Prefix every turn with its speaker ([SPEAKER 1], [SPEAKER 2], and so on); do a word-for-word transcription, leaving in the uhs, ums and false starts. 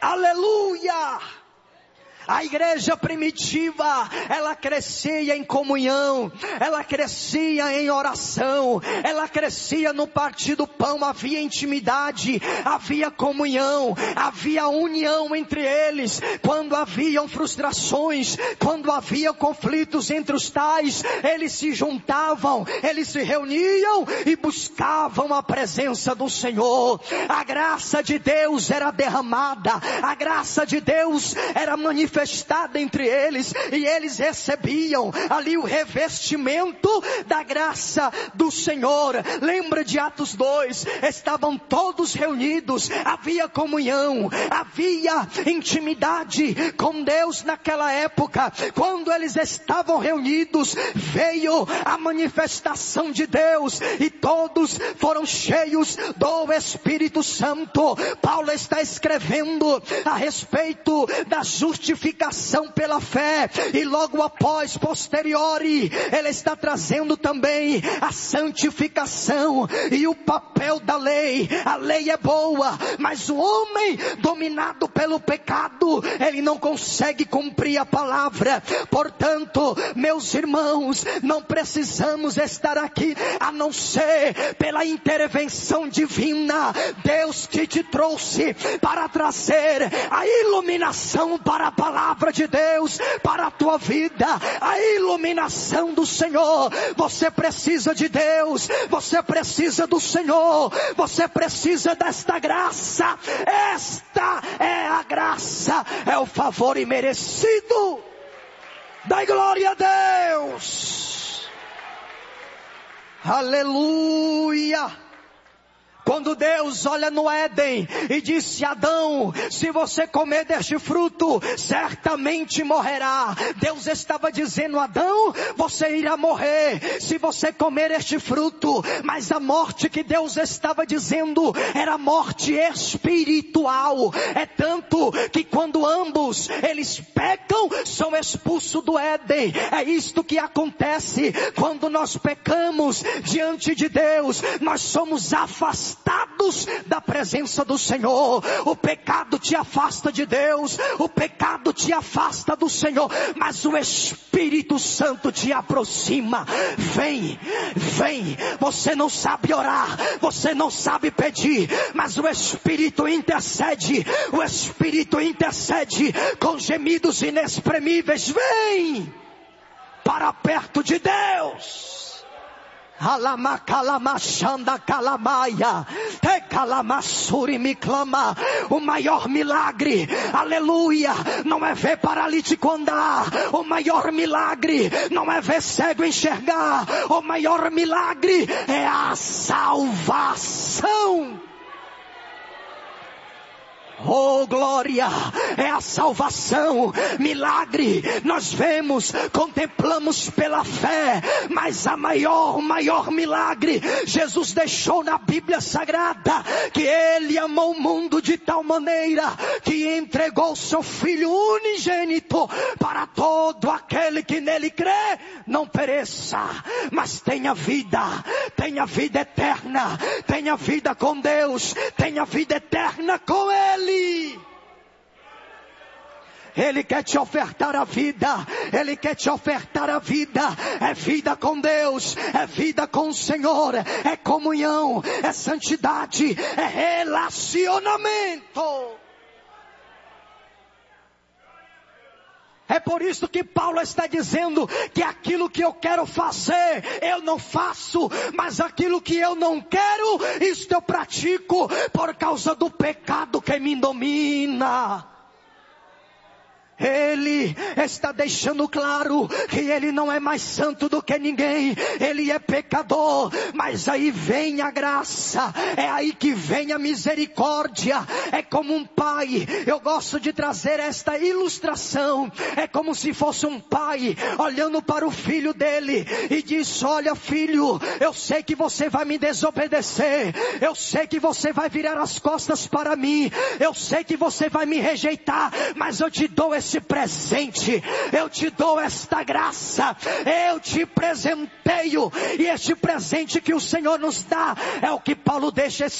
[SPEAKER 1] Aleluia! A igreja primitiva, ela crescia em comunhão, ela crescia em oração, ela crescia no partir do pão, havia intimidade, havia comunhão, havia união entre eles. Quando haviam frustrações, quando havia conflitos entre os tais, eles se juntavam, eles se reuniam e buscavam a presença do Senhor. A graça de Deus era derramada, a graça de Deus era manifestada manifestada entre eles, e eles recebiam ali o revestimento da graça do Senhor. Lembra de Atos dois, estavam todos reunidos, havia comunhão, havia intimidade com Deus naquela época. Quando eles estavam reunidos, veio a manifestação de Deus, e todos foram cheios do Espírito Santo. Paulo está escrevendo a respeito da justificação pela fé, e logo após, posteriori, ele está trazendo também a santificação e o papel da lei. A lei é boa, mas o homem dominado pelo pecado, ele não consegue cumprir a palavra. Portanto, meus irmãos, não precisamos estar aqui a não ser pela intervenção divina. Deus que te trouxe para trazer a iluminação para a palavra palavra de Deus para a tua vida, a iluminação do Senhor. Você precisa de Deus, você precisa do Senhor, você precisa desta graça. Esta é a graça, é o favor imerecido. Dai glória a Deus. Aleluia. Quando Deus olha no Éden e disse a Adão, se você comer deste fruto, certamente morrerá. Deus estava dizendo, Adão, você irá morrer se você comer este fruto. Mas a morte que Deus estava dizendo era morte espiritual. É tanto que quando ambos eles pecam, são expulsos do Éden. É isto que acontece quando nós pecamos diante de Deus. Nós somos afastados da presença do Senhor. O pecado te afasta de Deus, o pecado te afasta do Senhor, mas o Espírito Santo te aproxima. Vem, vem. Você não sabe orar, você não sabe pedir, mas o Espírito intercede, o Espírito intercede com gemidos inexprimíveis. Vem para perto de Deus. Alamacalamachanda calamaia, te calamassuri me clama. O maior milagre, aleluia, não é ver paralítico andar. O maior milagre não é ver cego enxergar. O maior milagre é a salvação. Oh glória, é a salvação, milagre, nós vemos, contemplamos pela fé, mas a maior, maior milagre, Jesus deixou na Bíblia Sagrada, que Ele amou o mundo de tal maneira, que entregou seu Filho unigênito, para todo aquele que nele crê, não pereça, mas tenha vida, tenha vida eterna, tenha vida com Deus, tenha vida eterna com Ele. Ele quer te ofertar a vida, Ele quer te ofertar a vida, é vida com Deus, é vida com o Senhor, é comunhão, é santidade, é relacionamento. É por isso que Paulo está dizendo que aquilo que eu quero fazer, eu não faço, mas aquilo que eu não quero, isto eu pratico por causa do pecado que me domina. Ele está deixando claro que ele não é mais santo do que ninguém, ele é pecador, mas aí vem a graça, é aí que vem a misericórdia. É como um pai, eu gosto de trazer esta ilustração, é como se fosse um pai olhando para o filho dele e diz, olha filho, eu sei que você vai me desobedecer, eu sei que você vai virar as costas para mim, eu sei que você vai me rejeitar, mas eu te dou esse presente, eu te dou esta graça, eu te presenteio, e este presente que o Senhor nos dá, é o que Paulo deixa